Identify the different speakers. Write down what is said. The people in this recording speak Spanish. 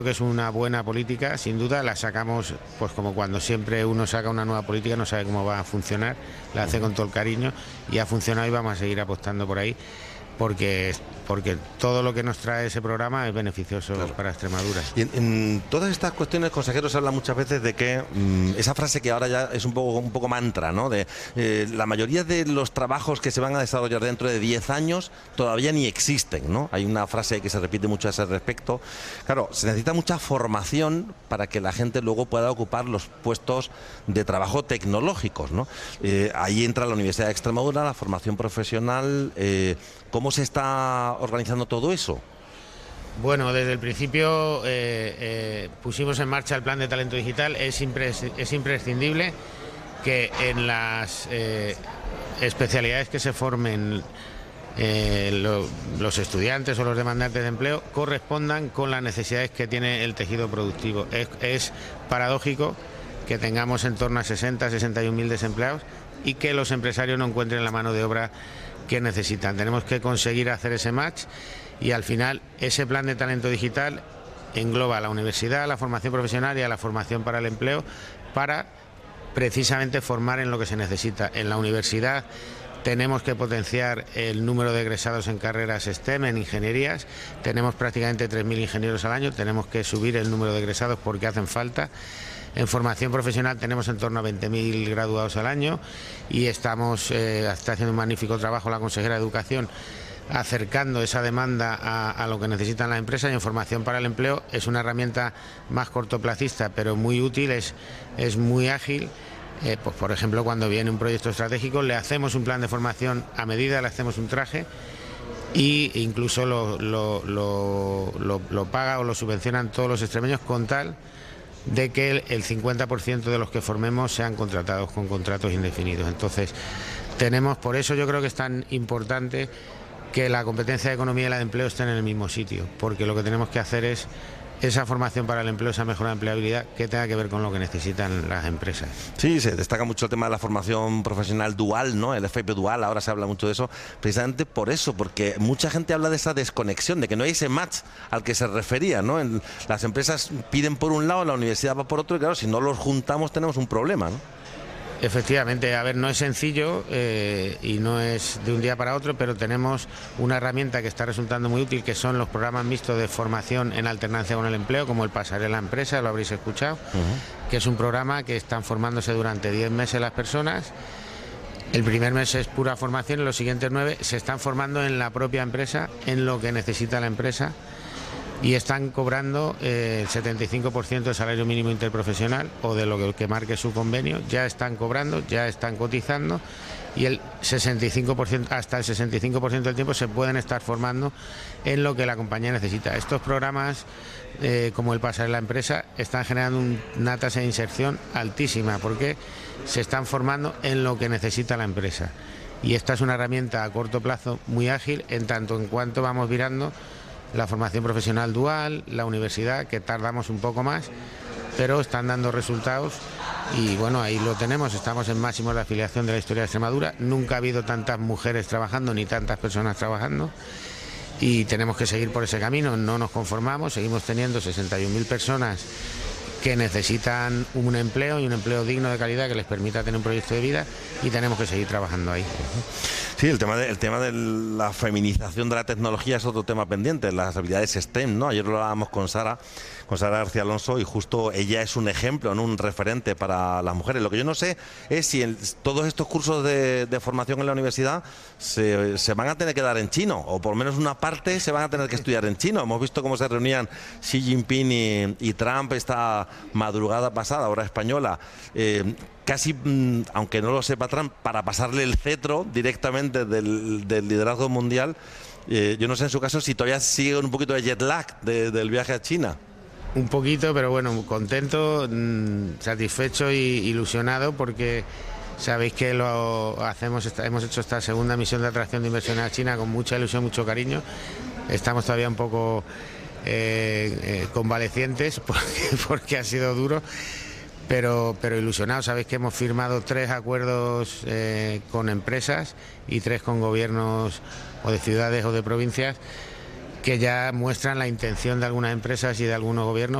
Speaker 1: Que es una buena política, sin duda. La sacamos, pues como cuando siempre uno saca una nueva política, no sabe cómo va a funcionar, la hace con todo el cariño y ha funcionado y vamos a seguir apostando por ahí, porque todo lo que nos trae ese programa es beneficioso, claro, para Extremadura.
Speaker 2: Y en todas estas cuestiones, consejero, se habla muchas veces de que esa frase que ahora ya es un poco mantra, ¿no? De la mayoría de los trabajos que se van a desarrollar dentro de 10 años todavía ni existen, ¿no? Hay una frase que se repite mucho a ese respecto. Claro, se necesita mucha formación para que la gente luego pueda ocupar los puestos de trabajo tecnológicos, ¿no? Ahí entra la Universidad de Extremadura, la formación profesional. ¿Cómo se está organizando todo eso?
Speaker 1: Bueno, desde el principio pusimos en marcha el plan de talento digital. Es imprescindible que en las especialidades que se formen los estudiantes o los demandantes de empleo correspondan con las necesidades que tiene el tejido productivo. Es paradójico que tengamos en torno a 61.000 desempleados y que los empresarios no encuentren la mano de obra que necesitan. Tenemos que conseguir hacer ese match y al final ese plan de talento digital engloba a la universidad, a la formación profesional y a la formación para el empleo, para precisamente formar en lo que se necesita. En la universidad tenemos que potenciar el número de egresados en carreras STEM, en ingenierías. Tenemos prácticamente 3.000 ingenieros al año, tenemos que subir el número de egresados porque hacen falta. En formación profesional tenemos en torno a 20.000 graduados al año y está haciendo un magnífico trabajo la consejera de Educación acercando esa demanda a lo que necesitan las empresas. Y en formación para el empleo es una herramienta más cortoplacista pero muy útil, es muy ágil. Pues por ejemplo, cuando viene un proyecto estratégico le hacemos un plan de formación a medida, le hacemos un traje e incluso lo paga o lo subvencionan todos los extremeños con tal de que el 50% de los que formemos sean contratados con contratos indefinidos. Entonces, por eso yo creo que es tan importante que la competencia de economía y la de empleo estén en el mismo sitio, porque lo que tenemos que hacer es esa formación para el empleo, esa mejora de empleabilidad que tenga que ver con lo que necesitan las empresas.
Speaker 2: Sí, se destaca mucho el tema de la formación profesional dual, ¿no? El FP dual, ahora se habla mucho de eso, precisamente por eso, porque mucha gente habla de esa desconexión, de que no hay ese match al que se refería, ¿no? Las empresas piden por un lado, la universidad va por otro, y claro, si no los juntamos tenemos un problema, ¿no?
Speaker 1: Efectivamente, a ver, no es sencillo y no es de un día para otro, pero tenemos una herramienta que está resultando muy útil, que son los programas mixtos de formación en alternancia con el empleo, como el Pasarela Empresa, lo habréis escuchado, que es un programa que están formándose durante 10 meses las personas. El primer mes es pura formación y los siguientes 9 se están formando en la propia empresa, en lo que necesita la empresa, y están cobrando el 75% del salario mínimo interprofesional o de lo que marque su convenio. Ya están cobrando, ya están cotizando y el 65%, hasta el 65% del tiempo se pueden estar formando en lo que la compañía necesita. Estos programas, como el Pasarela Empresa, están generando una tasa de inserción altísima porque se están formando en lo que necesita la empresa. Y esta es una herramienta a corto plazo muy ágil, en tanto en cuanto vamos virando la formación profesional dual, la universidad, que tardamos un poco más, pero están dando resultados y bueno, ahí lo tenemos, estamos en máximos de afiliación de la historia de Extremadura. Nunca ha habido tantas mujeres trabajando ni tantas personas trabajando y tenemos que seguir por ese camino, no nos conformamos, seguimos teniendo 61.000 personas que necesitan un empleo y un empleo digno, de calidad, que les permita tener un proyecto de vida, y tenemos que seguir trabajando ahí.
Speaker 2: Sí, el tema de la feminización de la tecnología es otro tema pendiente, las habilidades STEM, ¿no? Ayer lo hablábamos con Sara García Alonso, y justo ella es un ejemplo, ¿no? Un referente para las mujeres. Lo que yo no sé es si todos estos cursos de formación en la universidad se van a tener que dar en chino, o por lo menos una parte se van a tener que estudiar en chino. Hemos visto cómo se reunían Xi Jinping y Trump esta madrugada pasada, hora española, casi, aunque no lo sepa Trump, para pasarle el cetro directamente del liderazgo mundial. Yo no sé en su caso si todavía sigue un poquito de jet lag del viaje a China.
Speaker 1: Un poquito, pero bueno, contento, satisfecho y ilusionado, porque sabéis que hemos hecho esta segunda misión de atracción de inversiones a China con mucha ilusión, mucho cariño. Estamos todavía un poco convalecientes porque ha sido duro, pero ilusionados. Sabéis que hemos firmado 3 acuerdos con empresas y 3 con gobiernos o de ciudades o de provincias, que ya muestran la intención de algunas empresas y de algunos gobiernos